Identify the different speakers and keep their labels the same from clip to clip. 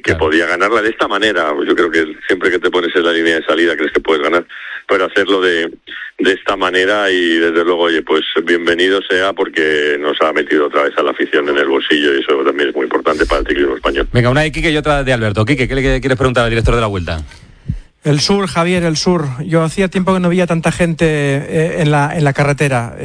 Speaker 1: claro, podía ganarla de esta manera. Yo creo que siempre que te pones en la línea de salida crees que puedes ganar, pero hacerlo de esta manera, y desde luego, oye, pues bienvenido sea, porque nos ha metido otra vez a la afición en el bolsillo, y eso también es muy importante para el ciclismo español.
Speaker 2: Venga, una de Quique y otra de Alberto. Quique, ¿qué le quieres preguntar al director de la Vuelta?
Speaker 3: El sur, Javier, el sur. Yo hacía tiempo que no veía tanta gente en la carretera.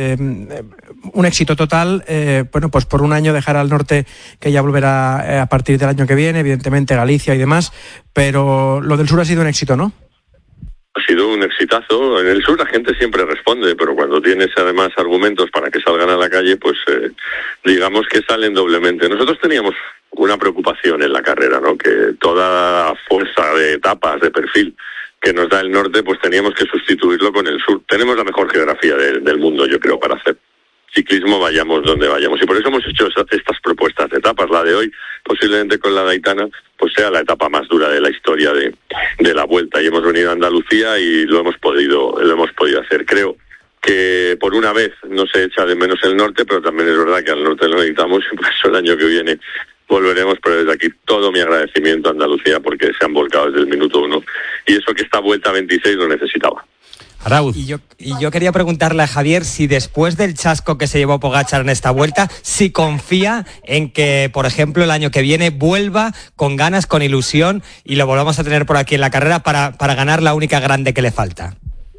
Speaker 3: Un éxito total. Bueno, pues por un año dejar al norte, que ya volverá a partir del año que viene, evidentemente Galicia y demás, pero lo del sur ha sido un éxito, ¿no?
Speaker 1: Ha sido un exitazo. En el sur la gente siempre responde, pero cuando tienes además argumentos para que salgan a la calle, pues digamos que salen doblemente. Nosotros teníamos una preocupación en la carrera, ¿no? Que toda fuerza de etapas, de perfil que nos da el norte, pues teníamos que sustituirlo con el sur. Tenemos la mejor geografía del mundo, yo creo, para hacer ciclismo, vayamos donde vayamos, y por eso hemos hecho estas propuestas de etapas. La de hoy, posiblemente con la Gaitana, pues sea la etapa más dura de la historia de la Vuelta, y hemos venido a Andalucía y lo hemos podido hacer. Creo que por una vez no se echa de menos el norte, pero también es verdad que al norte lo necesitamos, y por eso el año que viene volveremos. Pero desde aquí todo mi agradecimiento a Andalucía, porque se han volcado desde el minuto 1, y eso que esta Vuelta 26 lo necesitaba.
Speaker 2: Arauz.
Speaker 4: Y yo quería preguntarle a Javier si después del chasco que se llevó Pogačar en esta Vuelta, si confía en que, por ejemplo, el año que viene vuelva con ganas, con ilusión, y lo volvamos a tener por aquí en la carrera para ganar la única grande que le falta.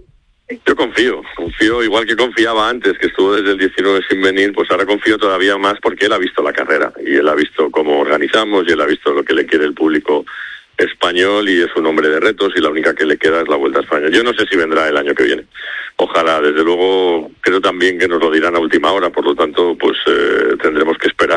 Speaker 1: Yo confío igual que confiaba antes, que estuvo desde el 19 sin venir, pues ahora confío todavía más, porque él ha visto la carrera, y él ha visto cómo organizamos, y él ha visto lo que le quiere el público español, y es un hombre de retos, y la única que le queda es la Vuelta a España. Yo no sé si vendrá el año que viene. Ojalá, desde luego. Creo también que nos lo dirán a última hora, por lo tanto, pues tendremos que esperar,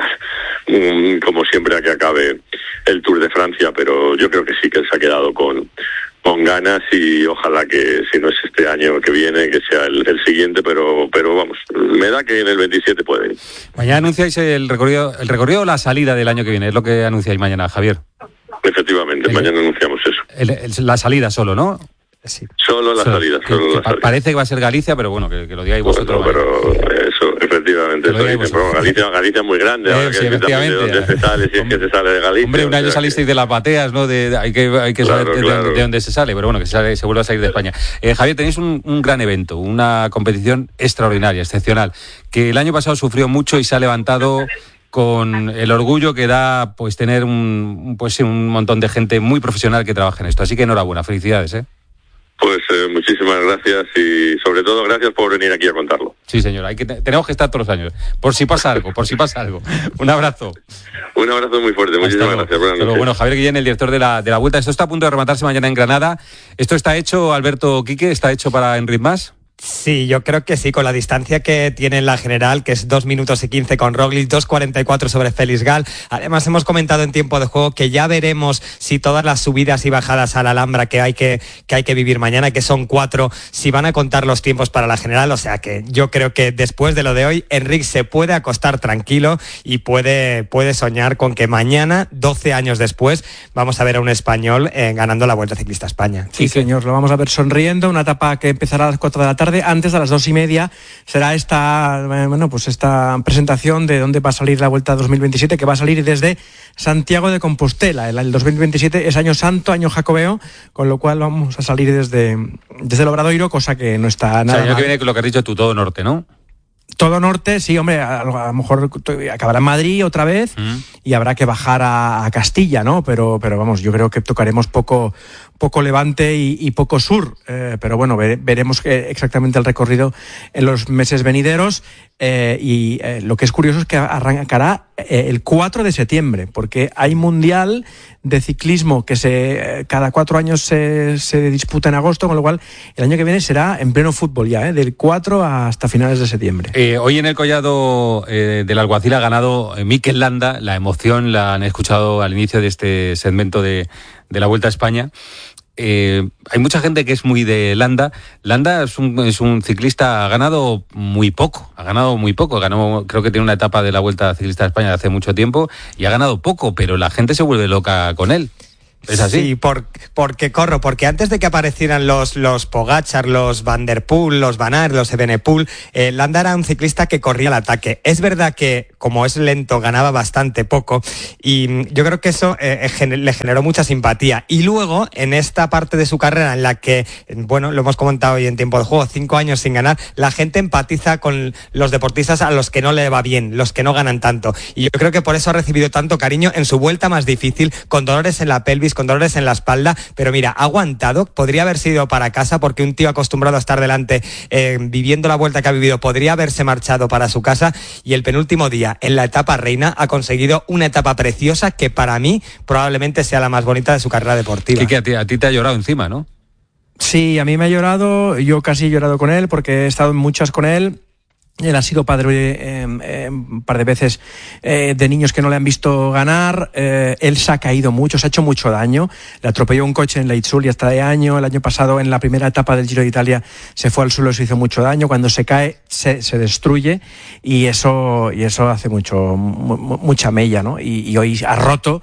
Speaker 1: como siempre, a que acabe el Tour de Francia, pero yo creo que sí, que él se ha quedado con ganas, y ojalá que, si no es este año que viene, que sea el siguiente, pero vamos, me da que en el 27 puede ir.
Speaker 2: Mañana anunciáis el recorrido o la salida del año que viene, es lo que anunciáis mañana, Javier.
Speaker 1: Efectivamente, mañana anunciamos eso.
Speaker 2: La salida solo, ¿no?
Speaker 4: Sí.
Speaker 1: Solo la salida.
Speaker 2: Parece que va a ser Galicia, pero bueno, que lo digáis vosotros.
Speaker 1: Bueno, pero eso, efectivamente, eso dicen, pero Galicia es muy grande, ahora
Speaker 2: sí,
Speaker 1: que efectivamente de dónde se sale, si es que se sale de Galicia.
Speaker 2: Hombre, un año salisteis de las bateas, ¿no? Hay que saber de dónde se sale, pero bueno, que se vuelve a salir de España. Javier, tenéis un gran evento, una competición extraordinaria, excepcional, que el año pasado sufrió mucho y se ha levantado con el orgullo que da, pues, tener un montón de gente muy profesional que trabaja en esto. Así que enhorabuena, felicidades,
Speaker 1: Pues muchísimas gracias, y sobre todo gracias por venir aquí a contarlo.
Speaker 2: Sí, señor, tenemos que estar todos los años, por si pasa algo. Un abrazo.
Speaker 1: Un abrazo muy fuerte, muchísimas gracias. Buenas noches.
Speaker 2: Bueno, Javier Guillén, el director de la Vuelta. Esto está a punto de rematarse mañana en Granada. ¿Esto está hecho, Alberto, Quique, está hecho para en Ritmas?
Speaker 4: Sí, yo creo que sí, con la distancia que tiene en la general, que es 2 minutos y 15 con Roglic, 2:44 sobre Félix Gal. Además, hemos comentado en tiempo de juego que ya veremos si todas las subidas y bajadas a la Alhambra que hay que vivir mañana, que son 4, si van a contar los tiempos para la general. O sea que yo creo que después de lo de hoy, Enric se puede acostar tranquilo y puede soñar con que mañana, 12 años después, vamos a ver a un español ganando la Vuelta Ciclista a España.
Speaker 3: Sí, señor, lo vamos a ver sonriendo. Una etapa que empezará a las 4 de la tarde. Antes de las 2:30 será esta presentación de dónde va a salir la Vuelta 2027, que va a salir desde Santiago de Compostela. El 2027 es año santo, año jacobeo, con lo cual vamos a salir desde el Obradoiro, cosa que no está nada mal.
Speaker 2: El año que viene, lo que has dicho tú, todo norte, ¿no?
Speaker 3: Todo norte, sí, hombre, a lo mejor acabará en Madrid otra vez y habrá que bajar a Castilla, ¿no? Pero vamos, yo creo que tocaremos poco levante y poco sur, pero bueno, veremos exactamente el recorrido en los meses venideros, y lo que es curioso es que arrancará el 4 de septiembre, porque hay mundial de ciclismo que cada 4 años se disputa en agosto, con lo cual el año que viene será en pleno fútbol ya, del 4 hasta finales de septiembre.
Speaker 2: Hoy en el collado del Alguacil ha ganado Mikel Landa. La emoción la han escuchado al inicio de este segmento de la Vuelta a España. Hay mucha gente que es muy de Landa. Landa es un ciclista, ha ganado muy poco. Creo que tiene una etapa de la Vuelta Ciclista de España de hace mucho tiempo y ha ganado poco, pero la gente se vuelve loca con él. ¿Es así?
Speaker 4: Sí, porque antes de que aparecieran los Pogačar, los Van der Poel, los Van Aert, los Evenepoel, Landa era un ciclista que corría al ataque. Es verdad que, como es lento, ganaba bastante poco, y yo creo que eso le generó mucha simpatía. Y luego, en esta parte de su carrera en la que, bueno, lo hemos comentado hoy en Tiempo de Juego, 5 años sin ganar, la gente empatiza con los deportistas a los que no le va bien, los que no ganan tanto. Y yo creo que por eso ha recibido tanto cariño en su vuelta más difícil, con dolores en la pelvis, con dolores en la espalda, pero mira, ha aguantado. Podría haber sido para casa, porque un tío acostumbrado a estar delante, viviendo la vuelta que ha vivido, podría haberse marchado para su casa, y el penúltimo día, en la etapa reina, ha conseguido una etapa preciosa que para mí probablemente sea la más bonita de su carrera deportiva.
Speaker 2: Que a ti te ha llorado encima, ¿no?
Speaker 3: Sí, a mí me ha llorado, yo casi he llorado con él, porque he estado en muchas con él. Él ha sido padre un par de veces de niños que no le han visto ganar. Él se ha caído mucho, se ha hecho mucho daño. Le atropelló un coche en la Itzulia este año. El año pasado, en la primera etapa del Giro de Italia, se fue al suelo y se hizo mucho daño. Cuando se cae, se destruye, y eso hace mucha mella, ¿no? Y hoy ha roto,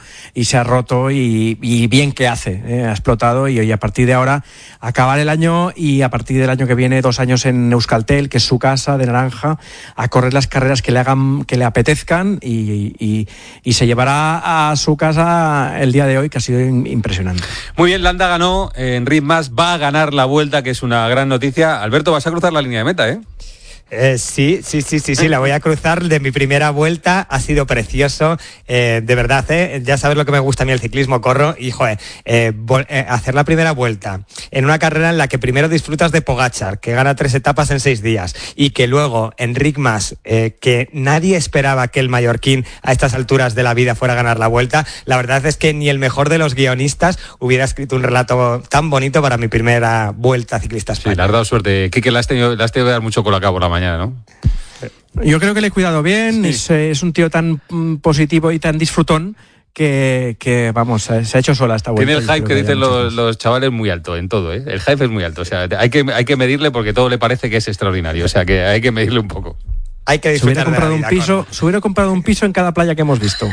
Speaker 3: y bien que hace. Ha explotado, y hoy, a partir de ahora, acabar el año, y a partir del año que viene, 2 años en Euskaltel, que es su casa de naranja, a correr las carreras que le apetezcan, y se llevará a su casa el día de hoy, que ha sido impresionante.
Speaker 2: Muy bien, Landa ganó en Ritmas, va a ganar la Vuelta, que es una gran noticia. Alberto, vas a cruzar la línea de meta, ¿eh?
Speaker 4: Sí, la voy a cruzar de mi primera vuelta. Ha sido precioso, de verdad, ya sabes lo que me gusta a mí el ciclismo, corro, y hacer la primera vuelta en una carrera en la que primero disfrutas de Pogačar, que gana 3 etapas en 6 días, y que luego en Ritmas, que nadie esperaba que el mallorquín a estas alturas de la vida fuera a ganar la Vuelta. La verdad es que ni el mejor de los guionistas hubiera escrito un relato tan bonito para mi primera Vuelta ciclista a España.
Speaker 2: Sí, le has dado suerte. Quique, le has tenido que dar mucho colacao por la mañana, ¿no?
Speaker 3: Yo creo que le he cuidado bien, sí. Es un tío tan positivo y tan disfrutón que vamos, se ha hecho sola esta Vuelta.
Speaker 2: Tiene el hype que dicen los chavales muy alto en todo, ¿eh? El hype es muy alto, o sea, hay que medirle, porque todo le parece que es extraordinario, o sea, que hay que medirle un poco.
Speaker 4: Hay que disfrutar de la vida,
Speaker 3: se hubiera comprado un piso en cada playa que hemos visto.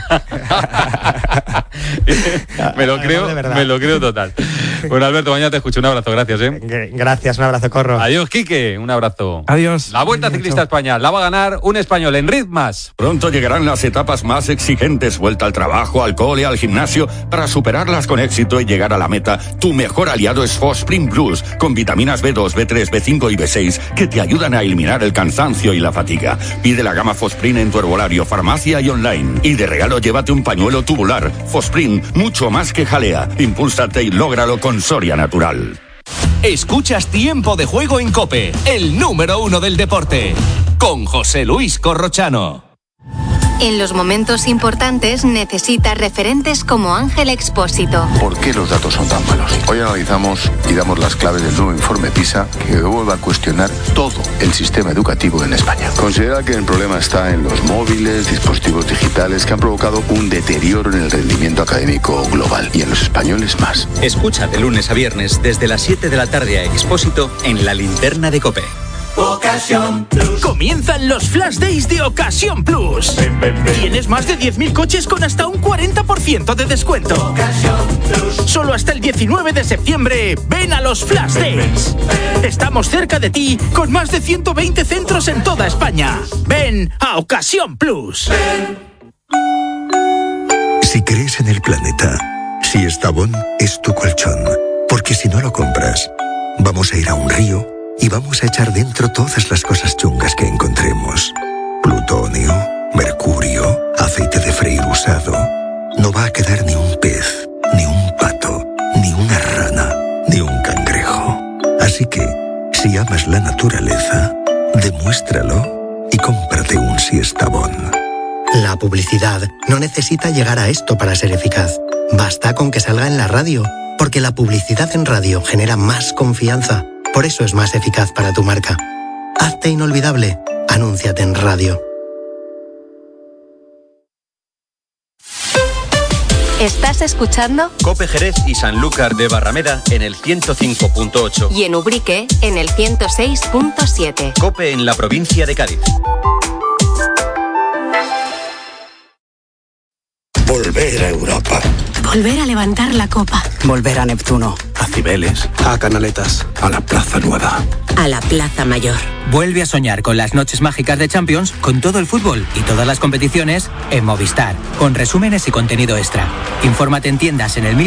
Speaker 2: me lo creo total. Bueno, Alberto, mañana te escucho. Un abrazo, gracias, ¿eh?
Speaker 4: Gracias, un abrazo, Corro.
Speaker 2: Adiós, Quique, un abrazo.
Speaker 3: Adiós.
Speaker 2: La Vuelta Ciclista a España la va a ganar un español en Ritmas.
Speaker 5: Pronto llegarán las etapas más exigentes, vuelta al trabajo, al cole, al gimnasio. Para superarlas con éxito y llegar a la meta, tu mejor aliado es Fosprin Plus, con vitaminas B2, B3, B5 y B6, que te ayudan a eliminar el cansancio y la fatiga. Pide la gama Fosprin en tu herbolario, farmacia y online. Y de regalo llévate un pañuelo tubular. Fosprin, mucho más que jalea. Impúlsate y lógralo con Soria Natural.
Speaker 6: Escuchas Tiempo de Juego en COPE, el número 1 del deporte, con José Luis Corrochano.
Speaker 7: En los momentos importantes necesitas referentes como Ángel Expósito.
Speaker 8: ¿Por qué los datos son tan malos? Hoy analizamos y damos las claves del nuevo informe PISA, que vuelve a cuestionar todo el sistema educativo en España. Considera que el problema está en los móviles, dispositivos digitales, que han provocado un deterioro en el rendimiento académico global, y en los españoles más.
Speaker 9: Escucha de lunes a viernes desde las 7 de la tarde a Expósito en La Linterna de COPE.
Speaker 10: Ocasión Plus. Comienzan los Flash Days de Ocasión Plus. Tienes más de 10.000 coches con hasta un 40% de descuento. Ocasión Plus. Solo hasta el 19 de septiembre, ven a los Flash Days. Estamos cerca de ti con más de 120 centros en toda España. Ven a Ocasión Plus.
Speaker 11: Si crees en el planeta, Si Estabón es tu colchón. Porque si no lo compras, vamos a ir a un río y vamos a echar dentro todas las cosas chungas que encontremos. Plutonio, mercurio, aceite de freír usado. No va a quedar ni un pez, ni un pato, ni una rana, ni un cangrejo. Así que, si amas la naturaleza, demuéstralo y cómprate un Siestabón.
Speaker 12: La publicidad no necesita llegar a esto para ser eficaz. Basta con que salga en la radio, porque la publicidad en radio genera más confianza. Por eso es más eficaz para tu marca. Hazte inolvidable. Anúnciate en radio.
Speaker 7: ¿Estás escuchando?
Speaker 9: COPE Jerez y Sanlúcar de Barrameda en el 105.8.
Speaker 7: Y en Ubrique en el 106.7.
Speaker 9: COPE en la provincia de Cádiz.
Speaker 11: Volver a Europa.
Speaker 13: Volver a levantar la copa.
Speaker 14: Volver a Neptuno.
Speaker 15: A Cibeles. A Canaletas. A la Plaza Nueva.
Speaker 16: A la Plaza Mayor.
Speaker 17: Vuelve a soñar con las noches mágicas de Champions, con todo el fútbol y todas las competiciones en Movistar, con resúmenes y contenido extra. Infórmate en tiendas en el